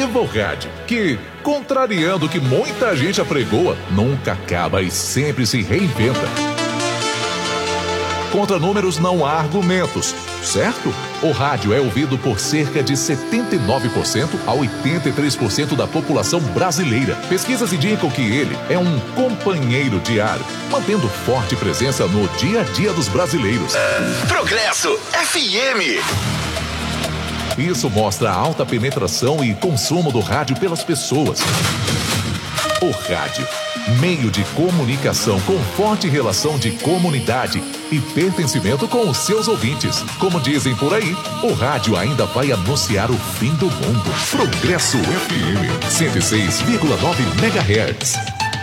EvoRádio, que, contrariando o que muita gente apregoa, nunca acaba e sempre se reinventa. Contra números não há argumentos, certo? O rádio é ouvido por cerca de 79% a 83% da população brasileira. Pesquisas indicam que ele é um companheiro diário, mantendo forte presença no dia a dia dos brasileiros. Progresso FM. Isso mostra a alta penetração e consumo do rádio pelas pessoas. O rádio, meio de comunicação com forte relação de comunidade e pertencimento com os seus ouvintes. Como dizem por aí, o rádio ainda vai anunciar o fim do mundo. Progresso FM, 106,9 MHz.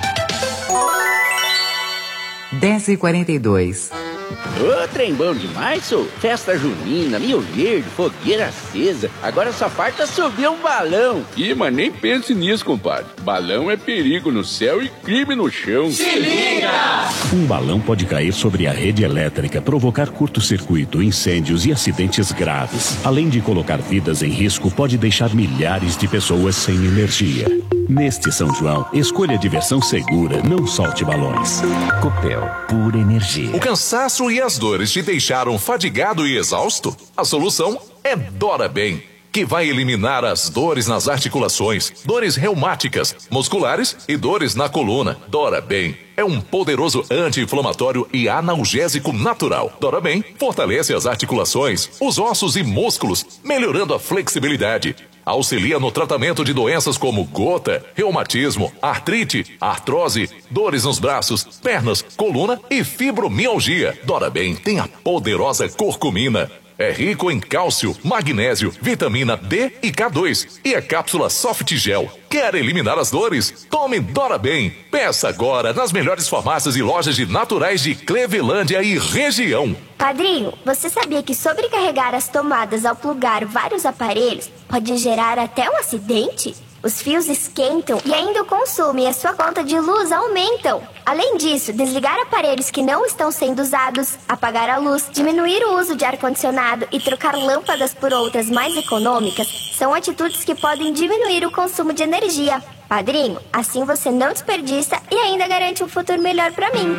10h42. Ô, trem bom demais, sou. Festa junina, Mil Verde, fogueira acesa. Agora só falta subir um balão. Ih, mas nem pense nisso, compadre. Balão é perigo no céu e crime no chão. Se liga! Um balão pode cair sobre a rede elétrica, provocar curto-circuito, incêndios e acidentes graves. Além de colocar vidas em risco, pode deixar milhares de pessoas sem energia. Neste São João, escolha a diversão segura, não solte balões. Copel, pura energia. O cansaço e as dores te deixaram fadigado e exausto? A solução é Dora Bem, que vai eliminar as dores nas articulações, dores reumáticas, musculares e dores na coluna. Dora Bem é um poderoso anti-inflamatório e analgésico natural. Dora Bem fortalece as articulações, os ossos e músculos, melhorando a flexibilidade. Auxilia no tratamento de doenças como gota, reumatismo, artrite, artrose, dores nos braços, pernas, coluna e fibromialgia. Dora Bem tem a poderosa curcumina. É rico em cálcio, magnésio, vitamina D e K2 e a cápsula Soft Gel. Quer eliminar as dores? Tome Dora Bem. Peça agora nas melhores farmácias e lojas de naturais de Clevelândia e região. Padrinho, você sabia que sobrecarregar as tomadas ao plugar vários aparelhos pode gerar até um acidente? Os fios esquentam e ainda o consumo e a sua conta de luz aumentam. Além disso, desligar aparelhos que não estão sendo usados, apagar a luz, diminuir o uso de ar-condicionado e trocar lâmpadas por outras mais econômicas são atitudes que podem diminuir o consumo de energia. Padrinho, assim você não desperdiça e ainda garante um futuro melhor para mim.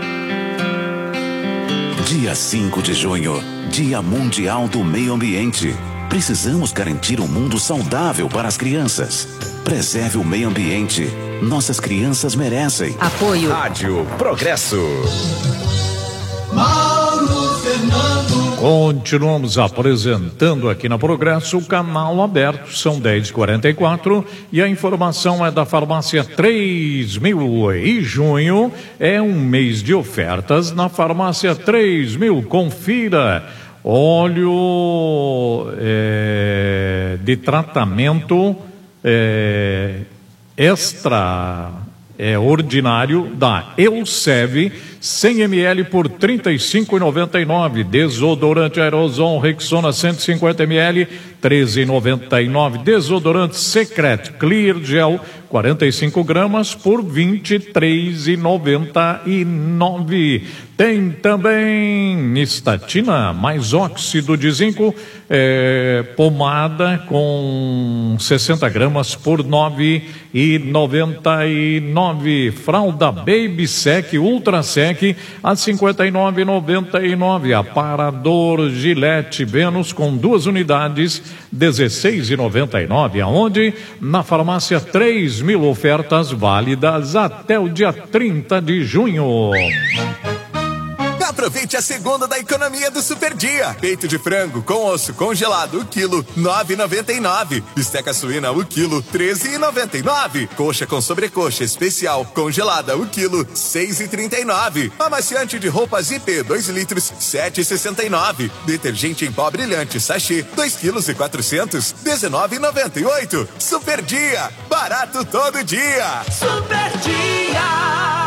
Dia 5 de junho, Dia Mundial do Meio Ambiente. Precisamos garantir um mundo saudável para as crianças. Preserve o meio ambiente. Nossas crianças merecem. Apoio. Rádio Progresso. Mauro Fernando. Continuamos apresentando aqui na Progresso o canal aberto. São 10h44 e a informação é da farmácia 3000. E junho é um mês de ofertas na farmácia 3000. Confira. Óleo de tratamento extra ordinário da Elsev, 100 ml por R$ 35,99. Desodorante aerosol Rexona 150 ml, R$ 13,99. Desodorante Secret Clear Gel 45 gramas por R$ 23,99. Tem também estatina mais óxido de zinco, pomada com 60 gramas por R$ 9,99. Fralda Baby Sec Ultra Sec a R$ 59,99. Aparador Gillette Venus com 2 unidades, R$ 16,99. Aonde? Na farmácia 3000. Ofertas válidas até o dia 30 de junho. Aproveite a segunda da economia do Super Dia. Peito de frango com osso congelado, o quilo, R$ 9,99. Bisteca suína, o quilo, R$ 13,99. Coxa com sobrecoxa especial congelada, o quilo, R$ 6,39. Amaciante de roupas IP, 2 litros, R$ 7,69. Detergente em pó brilhante, sachê, 2 quilos e 400, R$ 19,98. Super Dia, barato todo dia. Super Dia.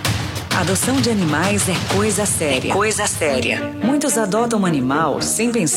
Adoção de animais é coisa séria. Muitos adotam um animal sem pensar